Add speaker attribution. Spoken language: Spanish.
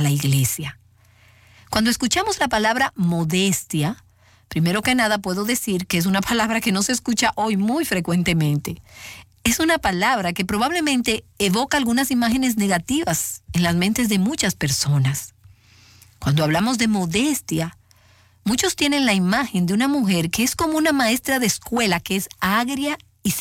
Speaker 1: la iglesia. Cuando escuchamos la palabra modestia, primero que nada puedo decir que es una palabra que no se escucha hoy muy frecuentemente. Es una palabra que probablemente evoca algunas imágenes negativas en las mentes de muchas personas. Cuando hablamos de modestia, muchos tienen la imagen de una mujer que es como una maestra de escuela, que es agria